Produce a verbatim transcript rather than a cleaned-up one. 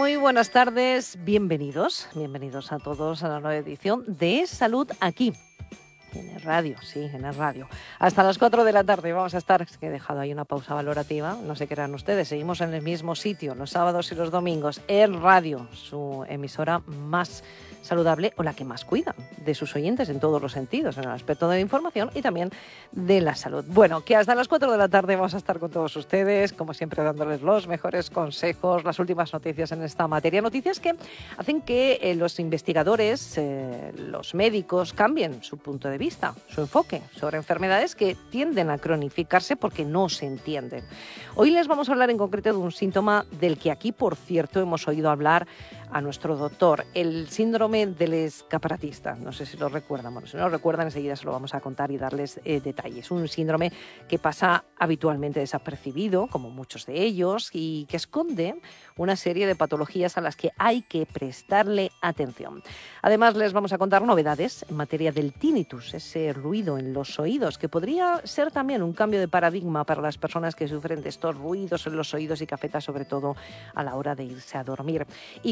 Muy buenas tardes, bienvenidos, bienvenidos a todos a la nueva edición de Salud Aquí, en el radio, sí, en el radio. Hasta las cuatro de la tarde vamos a estar, es que he dejado ahí una pausa valorativa, no sé qué eran ustedes, seguimos en el mismo sitio, los sábados y los domingos, el radio, su emisora más saludable o la que más cuida de sus oyentes en todos los sentidos, en el aspecto de la información y también de la salud. Bueno, que hasta las cuatro de la tarde vamos a estar con todos ustedes, como siempre dándoles los mejores consejos, las últimas noticias en esta materia, noticias que hacen que eh, los investigadores, eh, los médicos cambien su punto de vista, su enfoque sobre enfermedades que tienden a cronificarse porque no se entienden. Hoy les vamos a hablar en concreto de un síntoma del que aquí, por cierto, hemos oído hablar a nuestro doctor, el síndrome del escaparatista. No sé si lo recuerdan. Bueno, si no lo recuerdan, enseguida se lo vamos a contar y darles eh, detalles. Un síndrome que pasa habitualmente desapercibido, como muchos de ellos, y que esconde una serie de patologías a las que hay que prestarle atención. Además, les vamos a contar novedades en materia del tinnitus, ese ruido en los oídos, que podría ser también un cambio de paradigma para las personas que sufren de estos ruidos en los oídos y que afecta sobre todo a la hora de irse a dormir. Y